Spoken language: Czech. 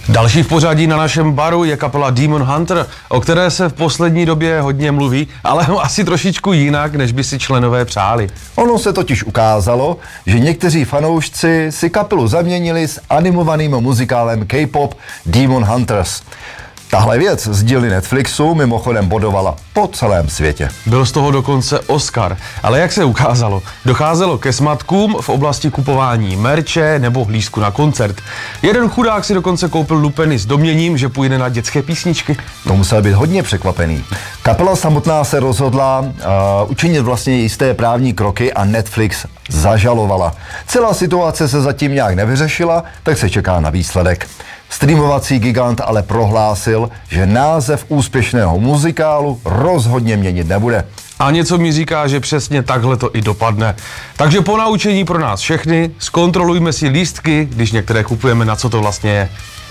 Další v pořadí na našem baru je kapela Demon Hunter, o které se v poslední době hodně mluví, ale asi trošičku jinak, než by si členové přáli. Ono se totiž ukázalo, že někteří fanoušci si kapelu zaměnili s animovaným muzikálem K-pop Demon Hunters. Tahle věc z dílny Netflixu mimochodem bodovala po celém světě. Byl z toho dokonce Oscar, ale jak se ukázalo, docházelo ke smatkům v oblasti kupování merče nebo lístku na koncert. Jeden chudák si dokonce koupil lupeny s domněním, že půjde na dětské písničky. To musel být hodně překvapený. Kapela samotná se rozhodla učinit vlastně jisté právní kroky a Netflix zažalovala. Celá situace se zatím nějak nevyřešila, tak se čeká na výsledek. Streamovací gigant ale prohlásil, že název úspěšného muzikálu rozhodně měnit nebude. A něco mi říká, že přesně takhle to i dopadne. Takže po naučení pro nás všechny, zkontrolujme si lístky, když některé kupujeme, na co to vlastně je.